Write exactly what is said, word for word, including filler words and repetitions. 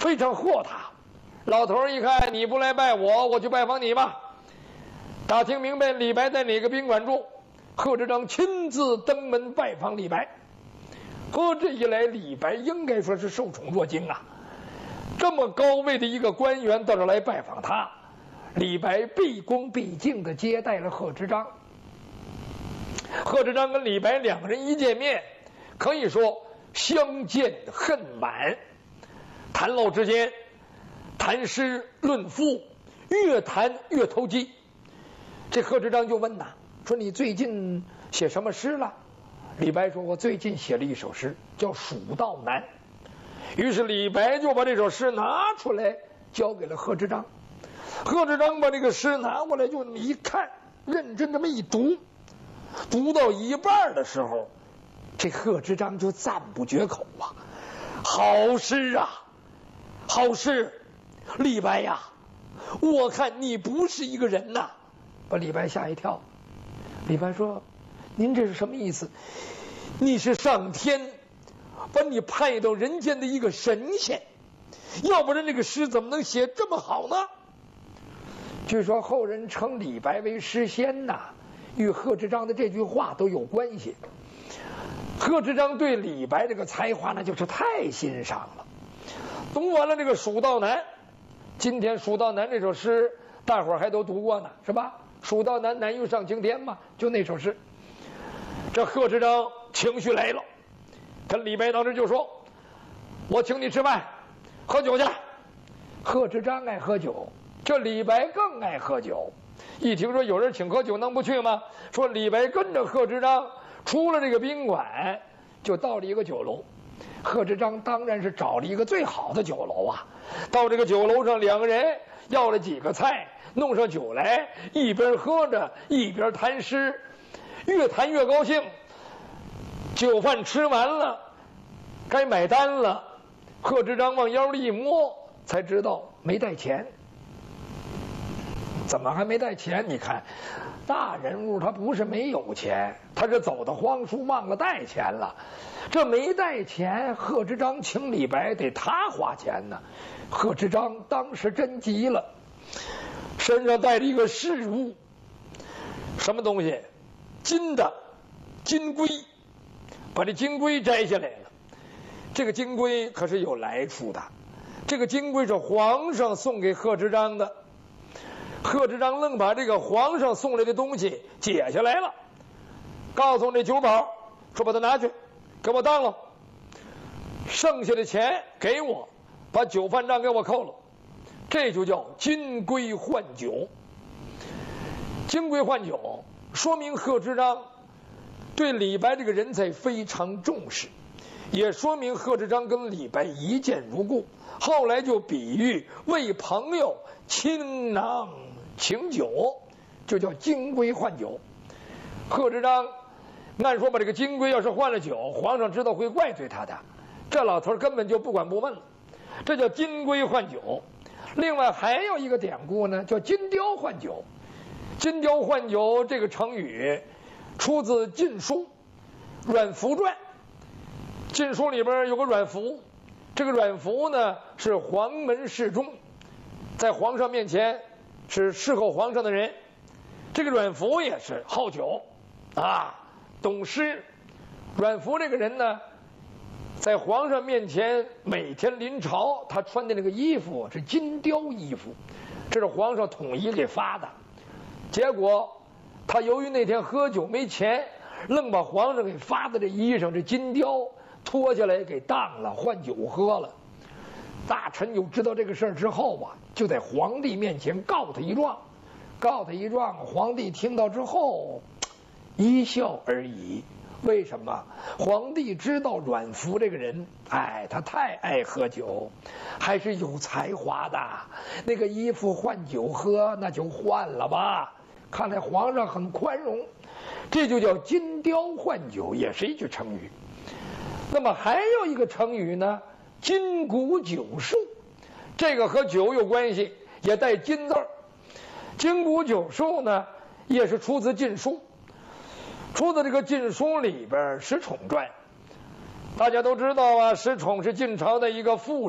非常豁达。老头一看你不来拜我，我去拜访你吧。打听明白李白在哪个宾馆住，贺知章亲自登门拜访李白。呵，这一来，李白应该说是受宠若惊啊！这么高位的一个官员到这来拜访他，李白毕恭毕敬地接待了贺知章。贺知章跟李白两个人一见面，可以说相见恨晚，谈唠之间，谈诗论赋，越谈越投机。这贺知章就问呐，说你最近写什么诗了？李白说，我最近写了一首诗，叫《蜀道难》。于是李白就把这首诗拿出来交给了贺知章。贺知章把这个诗拿过来，就一看，认真这么一读，读到一半的时候，这贺知章就赞不绝口啊！好诗啊，好诗！李白呀，我看你不是一个人呐！把李白吓一跳。李白说，您这是什么意思？你是上天把你派到人间的一个神仙，要不然这个诗怎么能写这么好呢？据说后人称李白为诗仙呐，与贺知章的这句话都有关系。贺知章对李白这个才华那就是太欣赏了。读完了这个《蜀道难》，今天《蜀道难》这首诗大伙儿还都读过呢，是吧？蜀道难，难于上青天嘛，就那首诗。这贺知章情绪来了，跟李白当时就说，我请你吃饭喝酒去。贺知章爱喝酒，这李白更爱喝酒。一听说有人请喝酒，能不去吗？说李白跟着贺知章出了这个宾馆，就到了一个酒楼。贺知章当然是找了一个最好的酒楼啊。到这个酒楼上，两个人要了几个菜，弄上酒来，一边喝着一边谈诗，越谈越高兴。酒饭吃完了，该买单了。贺知章往腰里一摸，才知道没带钱。怎么还没带钱？你看，大人物他不是没有钱，他是走的荒疏，忘了带钱了。这没带钱，贺知章请李白得他花钱呢。贺知章当时真急了，身上带着一个饰物，什么东西？金的金龟，把这金龟摘下来了。这个金龟可是有来处的，这个金龟是皇上送给贺知章的。贺知章愣把这个皇上送来的东西解下来了，告诉这酒保说，把它拿去给我当了，剩下的钱给我，把酒饭账给我扣了。这就叫金龟换酒。金龟换酒说明贺知章对李白这个人才非常重视，也说明贺知章跟李白一见如故。后来就比喻为朋友倾囊请酒，就叫金龟换酒。贺知章按说把这个金龟要是换了酒，皇上知道会怪罪他的，这老头根本就不管不问了，这叫金龟换酒。另外还有一个典故呢，叫金雕换酒。金雕换酒这个成语出自《晋书·阮福传》。晋书里边有个阮福，这个阮福呢是黄门侍中，在皇上面前是侍候皇上的人。这个阮福也是好酒啊，懂诗。阮福这个人呢，在皇上面前每天临朝，他穿的那个衣服是金雕衣服，这是皇上统一给发的。结果他由于那天喝酒没钱，愣把皇上给发的这衣裳这金雕脱下来给当了，换酒喝了。大臣就知道这个事儿之后啊，就在皇帝面前告他一状。告他一状，皇帝听到之后一笑而已。为什么？皇帝知道阮福这个人，哎，他太爱喝酒，还是有才华的。那个衣服换酒喝，那就换了吧。看来皇上很宽容，这就叫金雕换酒，也是一句成语。那么还有一个成语呢，金鼓酒术，这个和酒有关系，也带金字儿。金鼓酒术呢，也是出自《晋书》。出自这个《晋书》里边，石宠传。大家都知道啊，石宠是晋朝的一个妇人。